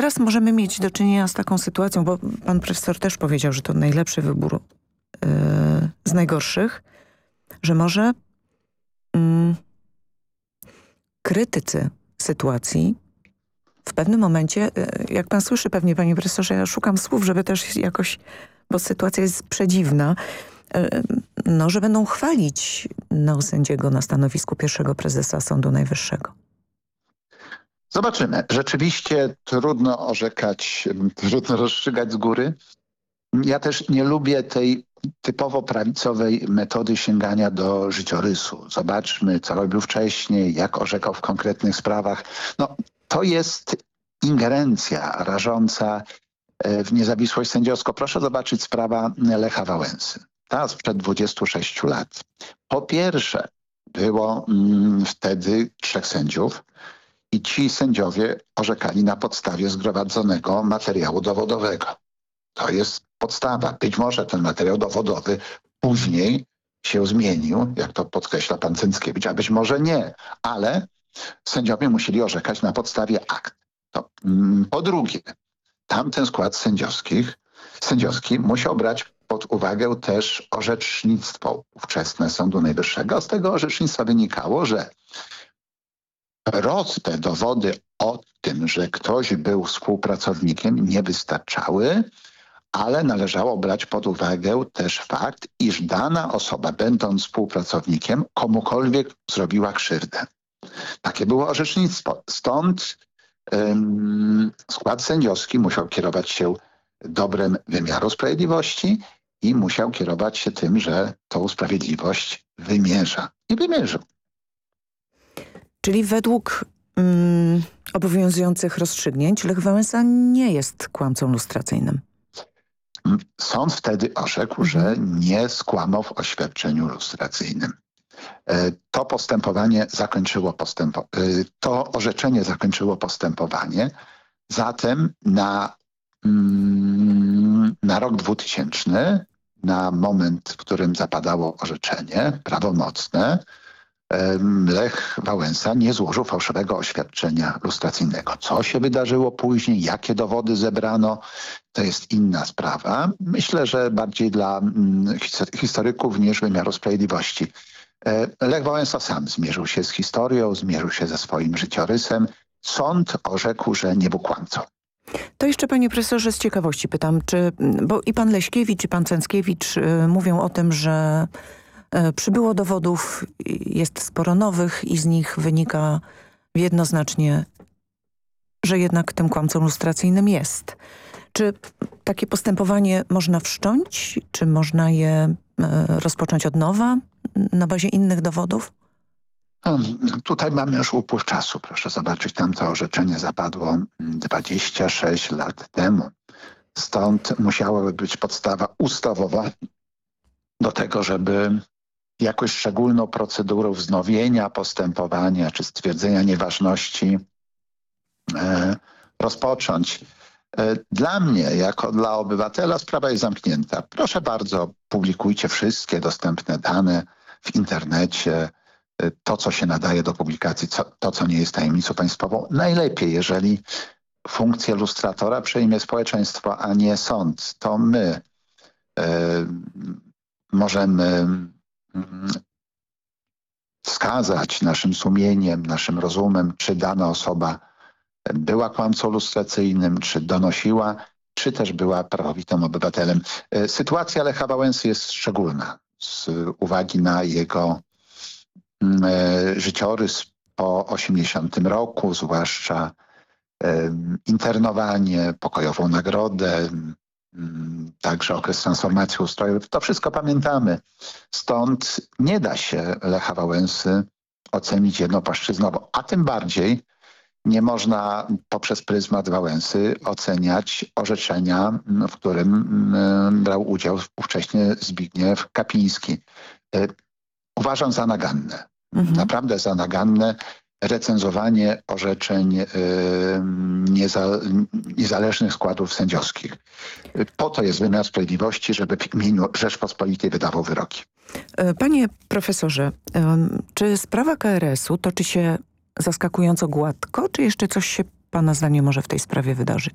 teraz możemy mieć do czynienia z taką sytuacją, bo pan profesor też powiedział, że to najlepszy wybór z najgorszych, że może krytycy sytuacji w pewnym momencie, jak pan słyszy pewnie, panie profesorze, ja szukam słów, żeby też jakoś, bo sytuacja jest przedziwna, no, że będą chwalić sędziego na stanowisku pierwszego prezesa Sądu Najwyższego. Zobaczymy. Rzeczywiście trudno orzekać, trudno rozstrzygać z góry. Ja też nie lubię tej typowo prawicowej metody sięgania do życiorysu. Zobaczmy, co robił wcześniej, jak orzekał w konkretnych sprawach. No, to jest ingerencja rażąca w niezawisłość sędziowską. Proszę zobaczyć sprawa Lecha Wałęsy. Ta sprzed 26 lat. Po pierwsze, było wtedy 3 sędziów i ci sędziowie orzekali na podstawie zgromadzonego materiału dowodowego. To jest podstawa. Być może ten materiał dowodowy później się zmienił, jak to podkreśla pan Cęckiewicz, a być może nie. Ale sędziowie musieli orzekać na podstawie akt. Po drugie, tamten skład sędziowski musiał brać pod uwagę też orzecznictwo ówczesne Sądu Najwyższego. Z tego orzecznictwa wynikało, że proste dowody o tym, że ktoś był współpracownikiem, nie wystarczały, ale należało brać pod uwagę też fakt, iż dana osoba, będąc współpracownikiem, komukolwiek zrobiła krzywdę. Takie było orzecznictwo. Stąd skład sędziowski musiał kierować się dobrem wymiaru sprawiedliwości i musiał kierować się tym, że tą sprawiedliwość wymierza. I wymierzył. Czyli według obowiązujących rozstrzygnięć Lech Wałęsa nie jest kłamcą lustracyjnym. Sąd wtedy orzekł, że nie skłamał w oświadczeniu lustracyjnym. To postępowanie zakończyło to orzeczenie zakończyło postępowanie. Zatem na rok 2000, na moment, w którym zapadało orzeczenie prawomocne, Lech Wałęsa nie złożył fałszywego oświadczenia lustracyjnego. Co się wydarzyło później, jakie dowody zebrano, to jest inna sprawa. Myślę, że bardziej dla historyków niż wymiaru sprawiedliwości. Lech Wałęsa sam zmierzył się z historią, zmierzył się ze swoim życiorysem. Sąd orzekł, że nie był kłamcą. To jeszcze, panie profesorze, z ciekawości pytam, bo i pan Leśkiewicz, i pan Cęckiewicz mówią o tym, że przybyło dowodów, jest sporo nowych i z nich wynika jednoznacznie, że jednak tym kłamcą lustracyjnym jest. Czy takie postępowanie można wszcząć? Czy można je rozpocząć od nowa na bazie innych dowodów? Tutaj mamy już upływ czasu. Proszę zobaczyć, tamto orzeczenie zapadło 26 lat temu. Stąd musiałaby być podstawa ustawowa do tego, żeby jakąś szczególną procedurę wznowienia postępowania czy stwierdzenia nieważności rozpocząć. Dla mnie, jako dla obywatela, sprawa jest zamknięta. Proszę bardzo, publikujcie wszystkie dostępne dane w internecie, to, co się nadaje do publikacji, to, co nie jest tajemnicą państwową. Najlepiej, jeżeli funkcję lustratora przejmie społeczeństwo, a nie sąd. To my możemy wskazać naszym sumieniem, naszym rozumem, czy dana osoba była kłamcą lustracyjnym, czy donosiła, czy też była prawowitym obywatelem. Sytuacja Lecha Wałęsy jest szczególna z uwagi na jego życiorys po 80 roku, zwłaszcza internowanie, pokojową nagrodę, także okres transformacji ustrojowej. To wszystko pamiętamy. Stąd nie da się Lecha Wałęsy ocenić jednopłaszczyznowo, a tym bardziej nie można poprzez pryzmat Wałęsy oceniać orzeczenia, w którym brał udział ówcześnie Zbigniew Kapiński. Uważam za naganne, naprawdę za naganne recenzowanie orzeczeń niezależnych składów sędziowskich. Po to jest wymiar sprawiedliwości, żeby w imieniu Rzeczpospolitej wydawał wyroki. Panie profesorze, czy sprawa KRS-u toczy się zaskakująco gładko, czy jeszcze coś się pana zdaniem może w tej sprawie wydarzyć?